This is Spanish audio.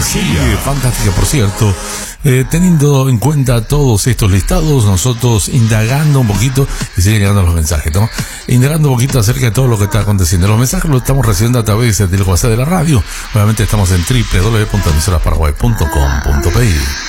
Sí, fantástica, por cierto. Teniendo en cuenta todos estos listados, nosotros indagando un poquito, y siguen llegando los mensajes, ¿no? Indagando un poquito acerca de todo lo que está aconteciendo. Los mensajes los estamos recibiendo a través del WhatsApp de la radio. Obviamente estamos en www.emisorasparaguay.com.pi.